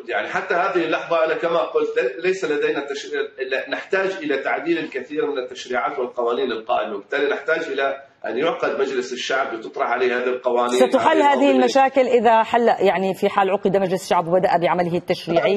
يعني حتى هذه اللحظة أنا كما قلت ليس لدينا نحتاج إلى تعديل الكثير من التشريعات والقوانين القائمة، وبالتالي نحتاج إلى أن يعقد مجلس الشعب وتطرح عليه هذه القوانين. ستحل هذه المشاكل إذا حل، يعني في حال عقد مجلس الشعب وبدأ بعمله التشريعي؟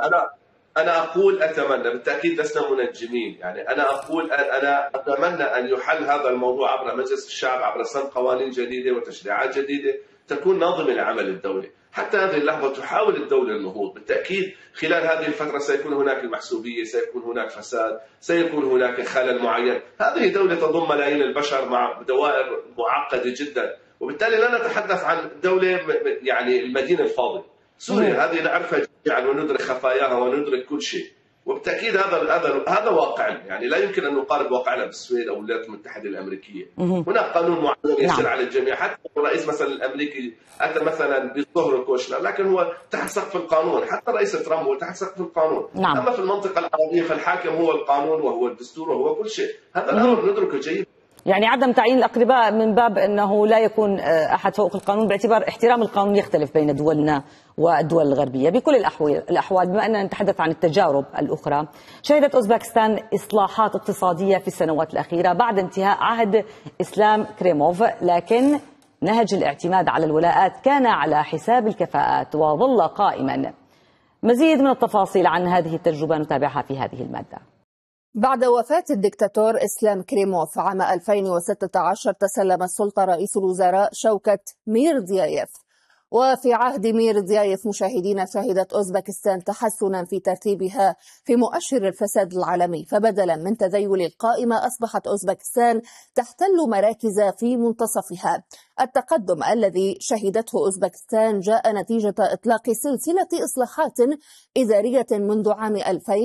أنا أقول أتمنى، بالتأكيد لسنا منجمين، يعني أنا أتمنى أن يحل هذا الموضوع عبر مجلس الشعب، عبر سن قوانين جديدة وتشريعات جديدة تكون ناظمة لعمل الدولة. حتى هذه اللحظة تحاول الدولة النهوض، بالتأكيد خلال هذه الفترة سيكون هناك المحسوبية، سيكون هناك فساد، سيكون هناك خلل معين. هذه دولة تضم ملايين البشر مع دوائر معقدة جدا، وبالتالي لا نتحدث عن دولة يعني المدينة الفاضلة. سوريا هذه نعرفها جميعا وندرك خفاياها وندرك كل شيء، وبالتأكيد هذا واقعنا، يعني لا يمكن أن نقارب واقعنا بالسويد أو الولايات المتحدة الأمريكية. هناك قانون معين يسير على الجميع، حتى الرئيس مثلا الأمريكي أتى مثلا بظهر كوشنر، لكن هو تحت سقف القانون، حتى رئيس ترامب هو تحت سقف القانون. أما في المنطقة العربية فالحاكم هو القانون وهو الدستور وهو كل شيء. هذا الأمر ندركه جيدا. يعني عدم تعيين الأقرباء من باب أنه لا يكون أحد فوق القانون، باعتبار احترام القانون يختلف بين دولنا والدول الغربية. بكل الأحوال بما أننا نتحدث عن التجارب الأخرى، شهدت أوزبكستان إصلاحات اقتصادية في السنوات الأخيرة بعد انتهاء عهد إسلام كريموف، لكن نهج الاعتماد على الولاءات كان على حساب الكفاءات وظل قائما. مزيد من التفاصيل عن هذه التجربة نتابعها في هذه المادة. بعد وفاة الدكتاتور إسلام كريموف عام 2016 تسلم السلطة رئيس الوزراء شوكت ميردزيايف، وفي عهد ميردزيايف مشاهدين شهدت أوزبكستان تحسنا في ترتيبها في مؤشر الفساد العالمي، فبدلا من تذيل القائمة أصبحت أوزبكستان تحتل مراكز في منتصفها. التقدم الذي شهدته أوزبكستان جاء نتيجة إطلاق سلسلة إصلاحات إدارية منذ عام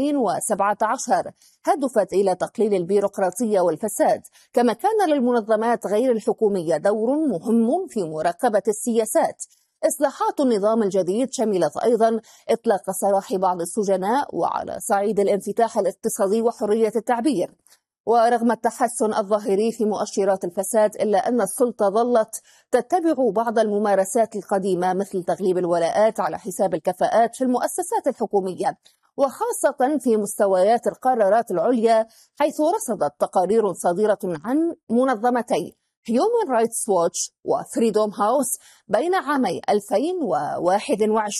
2017 هدفت إلى تقليل البيروقراطية والفساد، كما كان للمنظمات غير الحكومية دور مهم في مراقبة السياسات. إصلاحات النظام الجديد شملت أيضا إطلاق سراح بعض السجناء وعلى صعيد الانفتاح الاقتصادي وحرية التعبير. ورغم التحسن الظاهري في مؤشرات الفساد إلا أن السلطة ظلت تتبع بعض الممارسات القديمة مثل تغليب الولاءات على حساب الكفاءات في المؤسسات الحكومية، وخاصة في مستويات القرارات العليا، حيث رصدت تقارير صادرة عن منظمتي Human Rights Watch وفريدوم هاوس بين عامي 2021